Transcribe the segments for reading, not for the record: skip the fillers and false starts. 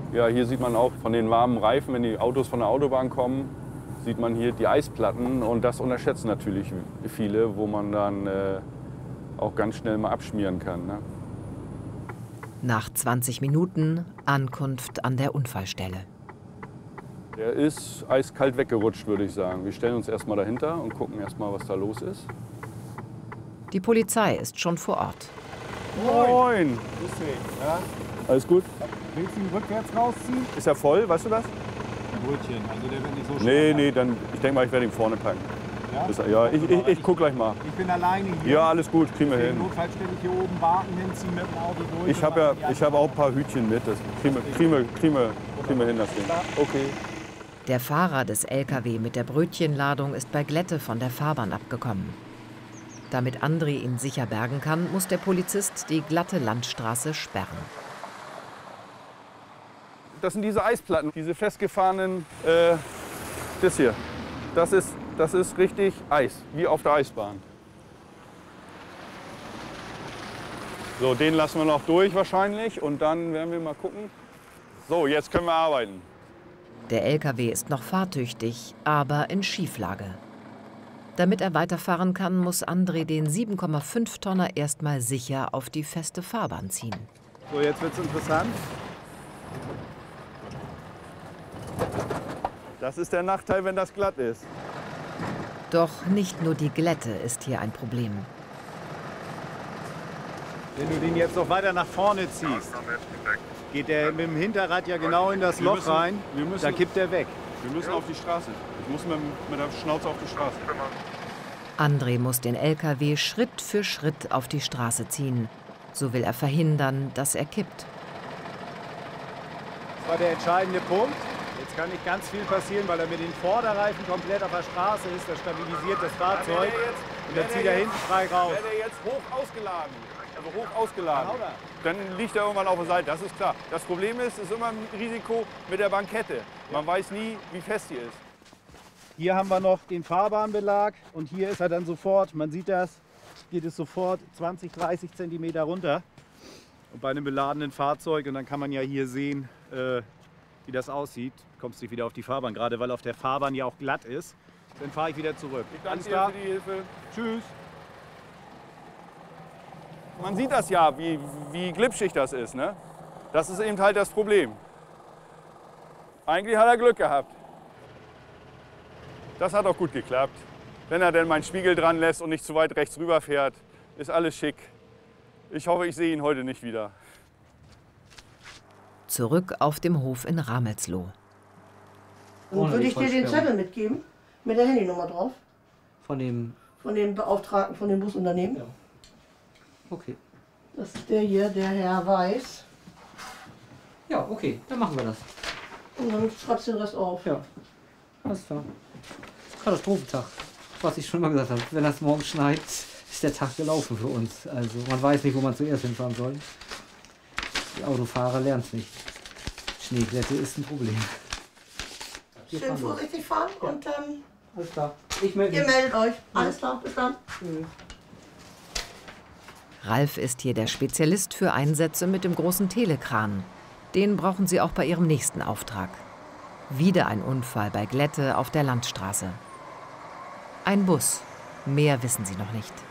Ja, hier sieht man auch von den warmen Reifen, wenn die Autos von der Autobahn kommen, sieht man hier die Eisplatten. Und das unterschätzen natürlich viele, wo man dann auch ganz schnell mal abschmieren kann. Ne? Nach 20 Minuten Ankunft an der Unfallstelle. Der ist eiskalt weggerutscht, würde ich sagen. Wir stellen uns erstmal dahinter und gucken erstmal, was da los ist. Die Polizei ist schon vor Ort. Moin! Ja? Alles gut? Willst du ihn rückwärts rausziehen? Ist er voll, weißt du das? Ein Brötchen, also der wird nicht so Nee, schwer. nee, dann, ich denke mal, ich werde ihn vorne packen. Ja? Ja, ich guck gleich mal. Ich bin alleine hier. Ja, alles gut, kriegen wir hin. Notfalls stelle ich hier oben Warten hinziehen mit dem Auto durch. Ich habe auch ein paar Hütchen mit. Das kriegen wir hin, das Ding. Okay. Der Fahrer des LKW mit der Brötchenladung ist bei Glätte von der Fahrbahn abgekommen. Damit André ihn sicher bergen kann, muss der Polizist die glatte Landstraße sperren. Das sind diese Eisplatten, diese festgefahrenen, das hier. Das ist richtig Eis, wie auf der Eisbahn. So, den lassen wir noch durch wahrscheinlich und dann werden wir mal gucken. So, jetzt können wir arbeiten. Der LKW ist noch fahrtüchtig, aber in Schieflage. Damit er weiterfahren kann, muss André den 7,5 Tonner erstmal sicher auf die feste Fahrbahn ziehen. So, jetzt wird's interessant. Das ist der Nachteil, wenn das glatt ist. Doch nicht nur die Glätte ist hier ein Problem. Wenn du den jetzt noch weiter nach vorne ziehst, geht der mit dem Hinterrad ja genau in das Loch rein, da kippt der weg. Wir müssen auf die Straße. Ich muss mit der Schnauze auf die Straße. André muss den LKW Schritt für Schritt auf die Straße ziehen. So will er verhindern, dass er kippt. Das war der entscheidende Punkt. Jetzt kann nicht ganz viel passieren, weil er mit den Vorderreifen komplett auf der Straße ist. Das stabilisiert das Fahrzeug und dann zieht er hinten frei raus. Wäre der jetzt hoch ausgeladen, dann liegt er irgendwann auf der Seite, das ist klar. Das Problem ist immer ein Risiko mit der Bankette. Man weiß nie, wie fest die ist. Hier haben wir noch den Fahrbahnbelag und hier ist er dann sofort, man sieht das, geht es sofort 20, 30 Zentimeter runter. Und bei einem beladenen Fahrzeug, und dann kann man ja hier sehen, wie das aussieht, kommst du wieder auf die Fahrbahn, gerade weil auf der Fahrbahn ja auch glatt ist. Dann fahre ich wieder zurück. Ich danke dir für die Hilfe. Tschüss. Man sieht das ja, wie glitschig das ist. Ne? Das ist eben halt das Problem. Eigentlich hat er Glück gehabt. Das hat auch gut geklappt. Wenn er denn meinen Spiegel dran lässt und nicht zu weit rechts rüber fährt, ist alles schick. Ich hoffe, ich sehe ihn heute nicht wieder. Zurück auf dem Hof in Ramelsloh. Dann würde ich dir den Zettel mitgeben, mit der Handynummer drauf. Von dem Beauftragten von dem Busunternehmen. Ja. Okay. Das ist der hier, der Herr Weiß. Ja, okay, dann machen wir das. Und dann schreibst du den Rest auf. Ja. Alles klar. Katastrophentag. Was ich schon mal gesagt habe. Wenn das morgen schneit, ist der Tag gelaufen für uns. Also man weiß nicht, wo man zuerst hinfahren soll. Die Autofahrer lernen es nicht. Schneeglätte ist ein Problem. Schön vorsichtig fahren Ja. und Alles klar. Ich melde ihr mich. meldet euch. Alles klar, bis dann. Ralf ist hier der Spezialist für Einsätze mit dem großen Telekran. Den brauchen sie auch bei ihrem nächsten Auftrag. Wieder ein Unfall bei Glätte auf der Landstraße. Ein Bus. Mehr wissen sie noch nicht.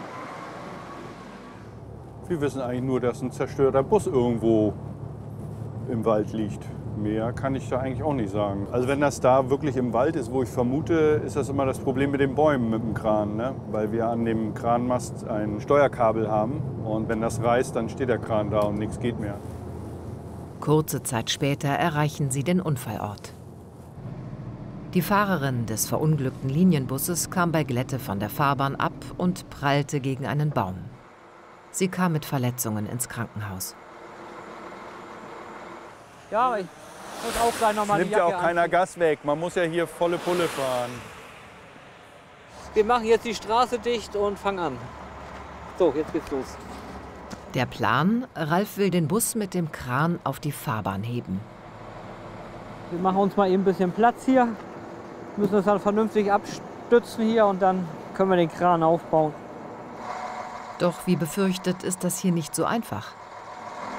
Wir wissen eigentlich nur, dass ein zerstörter Bus irgendwo im Wald liegt. Mehr kann ich da eigentlich auch nicht sagen. Also wenn das da wirklich im Wald ist, wo ich vermute, ist das immer das Problem mit den Bäumen mit dem Kran. Ne? Weil wir an dem Kranmast ein Steuerkabel haben. Und wenn das reißt, dann steht der Kran da und nichts geht mehr. Kurze Zeit später erreichen sie den Unfallort. Die Fahrerin des verunglückten Linienbusses kam bei Glätte von der Fahrbahn ab und prallte gegen einen Baum. Sie kam mit Verletzungen ins Krankenhaus. Ja, ich muss auch gleich nochmal Nimmt ja auch keiner Gas weg. Man muss ja hier volle Pulle fahren. Wir machen jetzt die Straße dicht und fangen an. So, jetzt geht's los. Der Plan: Ralf will den Bus mit dem Kran auf die Fahrbahn heben. Wir machen uns mal eben ein bisschen Platz hier. Müssen uns dann vernünftig abstützen hier und dann können wir den Kran aufbauen. Doch wie befürchtet ist das hier nicht so einfach.